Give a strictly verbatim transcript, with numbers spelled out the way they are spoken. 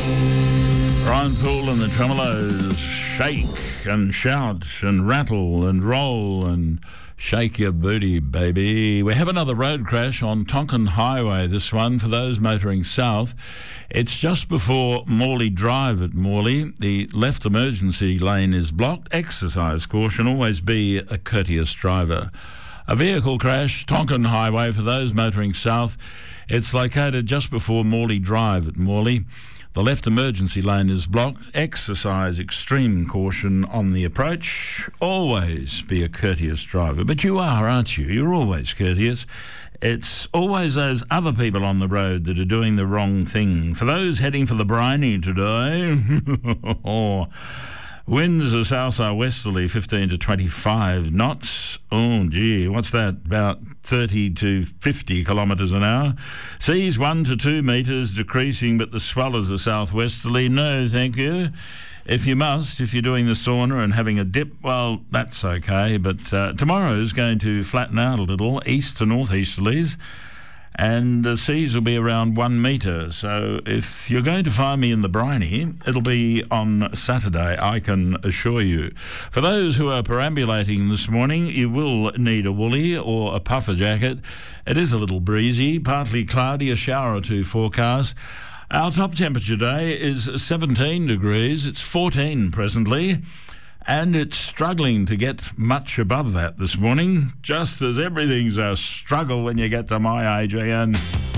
Ryan Poole and the Tremolos shake and shout and rattle and roll and shake your booty, baby. We have another road crash on Tonkin Highway, this one for those motoring south. It's just before Morley Drive at Morley. The left emergency lane is blocked. Exercise caution, always be a courteous driver. A vehicle crash, Tonkin Highway for those motoring south. It's located just before Morley Drive at Morley. The left emergency lane is blocked. Exercise extreme caution on the approach. Always be a courteous driver. But you are, aren't you? You're always courteous. It's always those other people on the road that are doing the wrong thing. For those heading for the briny today, winds are south-south-westerly, fifteen to twenty-five knots. Oh, gee, what's that? About thirty to fifty kilometres an hour. Seas one to two metres, decreasing, but the swells are south-westerly. No, thank you. If you must, if you're doing the sauna and having a dip, well, that's okay. But uh, tomorrow's going to flatten out a little, east to northeasterlies. And the seas will be around one metre. So if you're going to find me in the briny, it'll be on Saturday, I can assure you. For those who are perambulating this morning, you will need a woolly or a puffer jacket. It is a little breezy, partly cloudy, a shower or two forecast. Our top temperature today is seventeen degrees. It's fourteen presently. And it's struggling to get much above that this morning, just as everything's a struggle when you get to my age, Ian.